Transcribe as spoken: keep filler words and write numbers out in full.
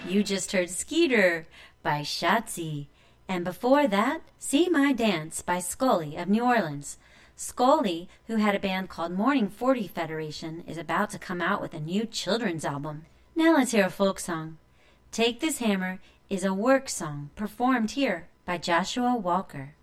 You just heard Skeeter by Shotzi. And before that, See My Dance by Scully of New Orleans. Scully, who had a band called Morning forty Federation, is about to come out with a new children's album. Now let's hear a folk song. Take This Hammer is a work song performed here by Joshua Walker.